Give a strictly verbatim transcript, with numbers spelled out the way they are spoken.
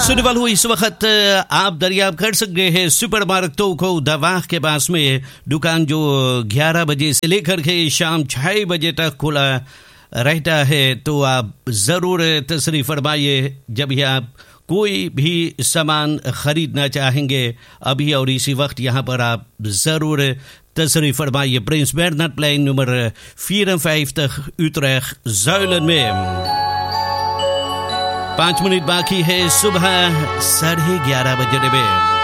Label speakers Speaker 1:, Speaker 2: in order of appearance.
Speaker 1: सुनने वालों, इस वक्त आप दरियाब कर सकते हैं सुपर मार्केटों को दवाख के पास में दुकान जो ग्यारह बजे से लेकर के शाम छः बजे तक खुला रहता है। तो आप ज़रूर तशरीफ़ फरमाइए जब भी आप कोई भी सामान ख़रीदना चाहेंगे अभी और इसी वक्त यहाँ पर आप ज़रूर तशरीफ़ फरमाइए। Prince Bernard plane number vierenvijftig Utrecht Zuilen में। पाँच मिनट बाकी है सुबह साढ़े ग्यारह बजने में।